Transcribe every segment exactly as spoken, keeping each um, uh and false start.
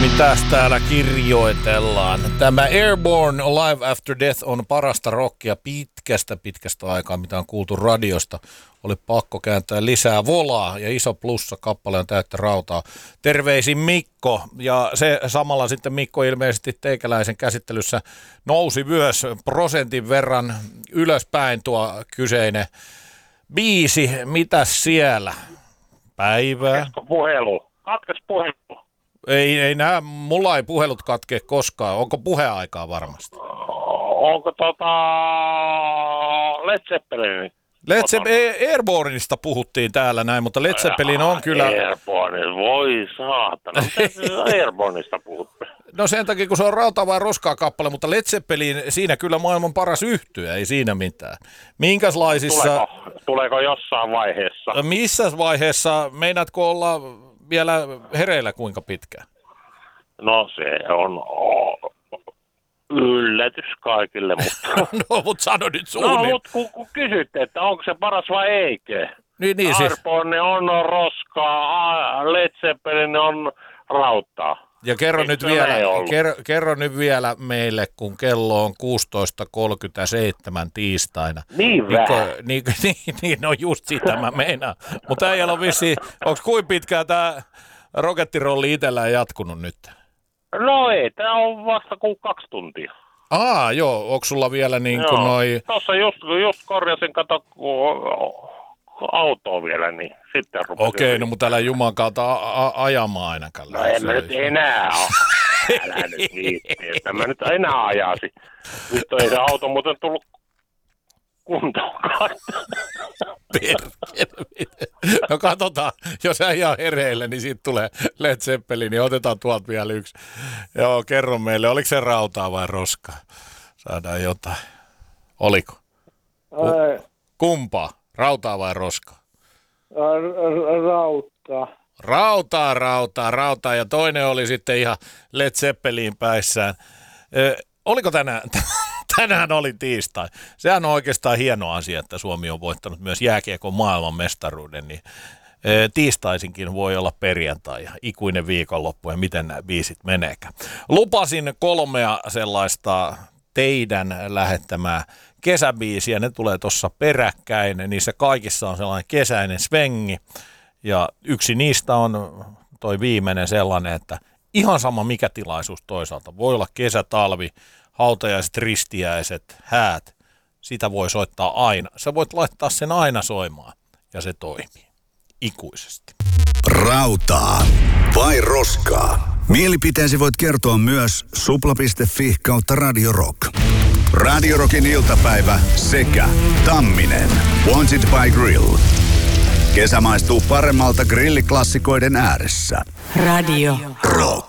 Mitäs täällä kirjoitellaan? Tämä Airborne Live After Death on parasta rockia pitkästä pitkästä aikaa, mitä on kuultu radiosta. Oli pakko kääntää lisää volaa ja iso plussa, kappale on täyttä rautaa. Terveisin Mikko, ja se samalla sitten Mikko ilmeisesti teikäläisen käsittelyssä nousi myös prosentin verran ylöspäin tuo kyseinen biisi. Mitäs siellä? Päivää? Katkes puhelu. Katkes puhelu. Ei, ei nää, mulla ei puhelut katkee koskaan. Onko puheaikaa varmasti? Onko tota Led Zeppelin? Led Zeppelin, Airborneista puhuttiin täällä näin, mutta Led Zeppelin on kyllä... Airborne, voi saatana. Mitä Airborneista puhuttiin? No sen takia, kun se on rautaa vai roskaa kappale, mutta Led Zeppelin siinä kyllä maailman paras yhtye, ei siinä mitään. Minkälaisissa... Tuleeko, tuleeko jossain vaiheessa? Missä vaiheessa? Meinaatko olla vielä hereillä kuinka pitkään? No se on yllätys kaikille, mutta... no, mutta sano nyt No, suunnilleen. mutta kun, kun kysytte, että onko se paras vai eikö? Niin, niin siis. Airborne on roskaa, Led Zeppelin on rautaa. Ja kerro nyt, vielä, kerro, kerro nyt vielä meille, kun kello on kuusitoista kolmekymmentäseitsemän tiistaina. Niin vähän. Niin, niin, niin, no just sitä mä meinaan. Mutta ei ole vissiin, onko kuinka pitkään tämä rokettirolli itsellään jatkunut nyt? No ei, tämä on vasta kuin kaksi tuntia. Aa, joo, onko sulla vielä niin kuin noi... Tuossa just, just korjasin, kato autoa vielä, niin sitten rupesin. Okei, okay, no mutta älä juman kautta a- a- ajamaan ainakaan. No en mä nyt enää ole. Älä nyt viitti, että mä nyt enää ajasi. Nyt ei se auto muuten tullut kuntoon. No katsotaan, jos äijä on hereillä, niin siitä tulee Led Zeppelin, niin otetaan tuolta vielä yksi. Joo, kerro meille, oliko se rautaa vai roskaa? Saadaan jotain. Oliko? Ää, Kumpaa? Rautaa vai roskaa? ää, rautaa. Rautaa, rautaa, rautaa. Ja toinen oli sitten ihan Led Zeppelin päissään. Ö, oliko tänään? Tänään oli tiistai. Sehän on oikeastaan hieno asia, että Suomi on voittanut myös jääkiekon maailmanmestaruuden. Niin ö, tiistaisinkin voi olla perjantai ja ikuinen viikonloppu ja miten nämä biisit meneekään. Lupasin kolmea sellaista teidän lähettämää kesäbiisiä, ne tulee tuossa peräkkäin, niissä kaikissa on sellainen kesäinen svengi, ja yksi niistä on toi viimeinen sellainen, että ihan sama mikä tilaisuus toisaalta, voi olla kesä, talvi, hautajaiset, ristiäiset, häät, sitä voi soittaa aina, sä voit laittaa sen aina soimaan, ja se toimii, ikuisesti. Rautaa vai roskaa? Mielipiteesi voit kertoa myös supla piste fi kautta Radio Rock. Radio Rockin iltapäivä sekä Tamminen. Wanted by Grill. Kesä maistuu paremmalta grilliklassikoiden ääressä. Radio Rock.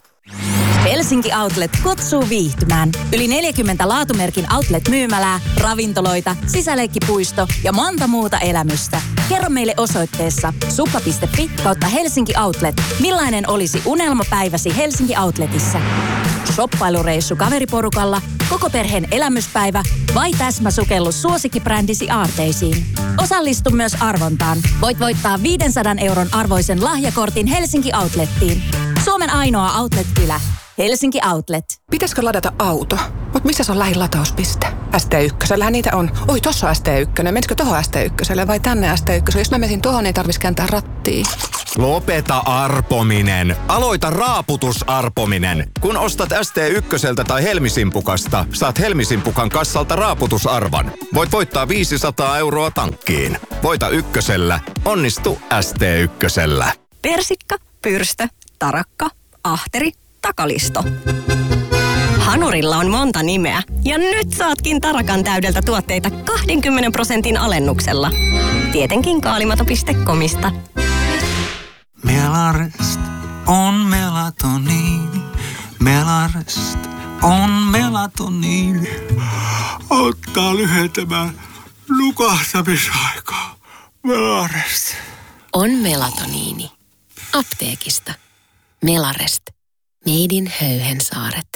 Helsinki Outlet kutsuu viihtymään. Yli neljäkymmentä laatumerkin outlet-myymälää, ravintoloita, sisäleikkipuisto ja monta muuta elämystä. Kerro meille osoitteessa supla piste fi kautta Helsinki Outlet, millainen olisi unelmapäiväsi Helsinki Outletissa. Shoppailureissu kaveriporukalla, koko perheen elämyspäivä vai täsmäsukellus suosikkibrändisi aarteisiin. Osallistu myös arvontaan. Voit voittaa viisisataa euron arvoisen lahjakortin Helsinki Outlettiin. Suomen ainoa outlet-kylä. Helsinki Outlet. Pitäisikö ladata auto? Mut missä se on lähin latauspiste? S T yksi, niitä on. Oi, tossa on S T yksi. Menisikö tohon S T yksi vai tänne S T yksi? Jos mä menisin tohon, niin tarvitsisi kääntää rattiin. Lopeta arpominen. Aloita raaputusarpominen. Kun ostat S T yksi tai Helmisimpukasta, saat Helmisimpukan kassalta raaputusarvan. Voit voittaa viisisataa euroa tankkiin. Voita ykkösellä. Onnistu S T ykkösellä. Persikka, pyrstö, tarakka, ahteri, takalisto. Hanurilla on monta nimeä ja nyt saatkin Tarakan täydeltä tuotteita kaksikymmentä prosentin alennuksella. Tietenkin kaalimato piste comista. Melarest on melatoniini. Melarest on melatoniini. Auttaa lyhentämään nukahtamisaikaa. Melarest. On melatoniini. Apteekista. Melarest. Made in Höyhensaaret.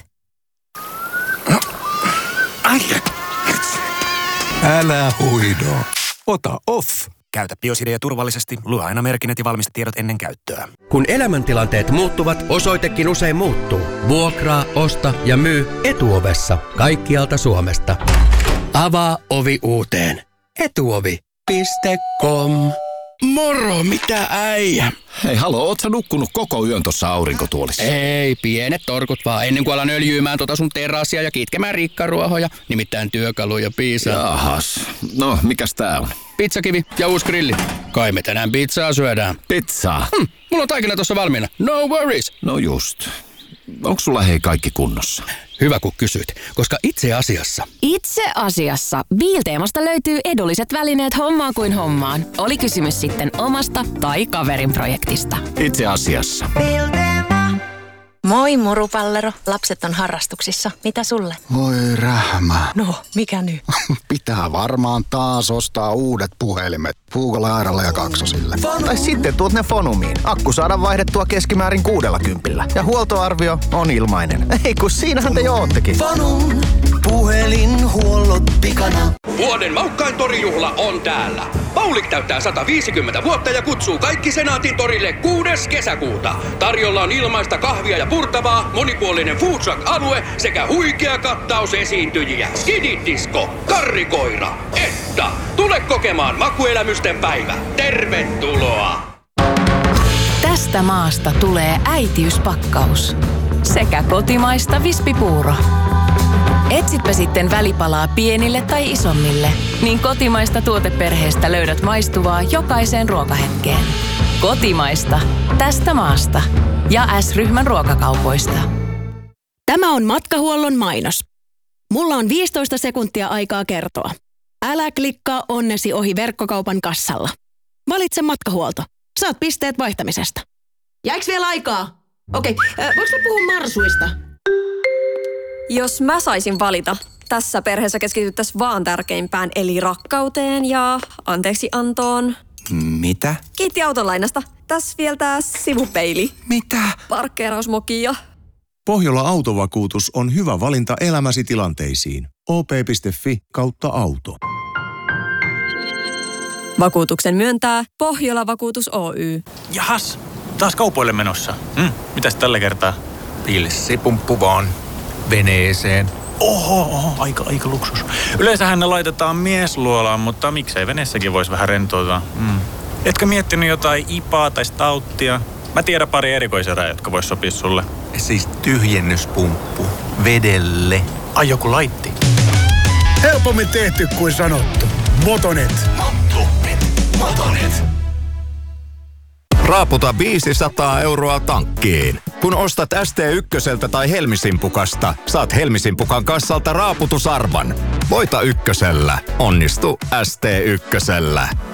Älä huido. Ota off. Käytä Biosidea turvallisesti. Lue aina merkinnät ja valmistetiedot ennen käyttöä. Kun elämäntilanteet muuttuvat, osoitekin usein muuttuu. Vuokraa, osta ja myy Etuovessa kaikkialta Suomesta. Avaa ovi uuteen. Etuovi piste com. Moro, mitä äijä? Hei, halo, oot sä nukkunut koko yön tossa aurinkotuolissa? Ei, pienet torkut vaan, ennen kuin alan öljyymään tota sun terassia ja kitkemään rikkaruohoja, nimittäin työkaluja piisaa. Jahas, no mikäs tää on? Pizzakivi ja uusi grilli. Kai me tänään pizzaa syödään. Pizzaa? Hm, mulla on taikina tossa valmiina. No worries. No just. Onko sulla hei kaikki kunnossa? Hyvä kun kysyt, koska itse asiassa... Itse asiassa Biilteemasta löytyy edulliset välineet hommaan kuin hommaan. Oli kysymys sitten omasta tai kaverin projektista. Itse asiassa. Moi murupallero, lapset on harrastuksissa. Mitä sulle? Voi rähmä. No, mikä nyt? Pitää varmaan taas ostaa uudet puhelimet. Puukolle, Airalle ja Kaksosille. Tai sitten tuot ne Fonumiin. Akku saadaan vaihdettua keskimäärin kuudella kympillä. Ja huoltoarvio on ilmainen. Ei kun siinähän te jo oottekin. Fonum, puhelinhuollot pikana. Vuoden maukkain torijuhla on täällä. Paulik täyttää sata viisikymmentä vuotta ja kutsuu kaikki Senaatin torille kuudes kesäkuuta. Tarjolla on ilmaista kahvia ja purtavaa, monipuolinen food truck-alue sekä huikea kattaus esiintyjiä. Skididisco, karrikoira, että tule kokemaan makuelämysten päivä. Tervetuloa! Tästä maasta tulee äitiyspakkaus sekä kotimaista vispipuuro. Etsitpä sitten välipalaa pienille tai isommille, niin kotimaista tuoteperheestä löydät maistuvaa jokaiseen ruokahetkeen. Kotimaista, tästä maasta ja S-ryhmän ruokakaupoista. Tämä on Matkahuollon mainos. Mulla on viisitoista sekuntia aikaa kertoa. Älä klikkaa onnesi ohi verkkokaupan kassalla. Valitse Matkahuolto. Saat pisteet vaihtamisesta. Jääks vielä aikaa? Okei, äh, voinko mä puhua marsuista? Jos mä saisin valita, tässä perheessä keskityttäisiin vaan tärkeimpään, eli rakkauteen ja anteeksi antoon. Mitä? Kiitti autolainasta. Tässä vielä tää sivupeili. Mitä? Parkkeerausmokia. Pohjola Autovakuutus on hyvä valinta elämäsi tilanteisiin. o p piste f i kautta auto. Vakuutuksen myöntää Pohjola Vakuutus Oy. Jahas, taas kaupoille menossa. Hm, mitäs tällä kertaa? Pilssipumppu vaan. Veneeseen. Oho, oho, aika, aika luksus. Yleensähän ne laitetaan miesluolaan, mutta miksei veneessäkin voisi vähän rentoutua. Mm. Etkö miettinyt jotain ipaa tai stauttia? Mä tiedän pari erikoiserää, jotka vois sopia sulle. Siis tyhjennyspumppu. Vedelle. Ai joku laitti. Helpommin tehty kuin sanottu. Motonet. Motonet. Motonet. Raaputa viisisataa euroa tankkiin. Kun ostat S T yksi tai Helmisimpukasta, saat Helmisimpukan kassalta raaputusarvan. Voita ykkösellä. Onnistu S T ykkösellä.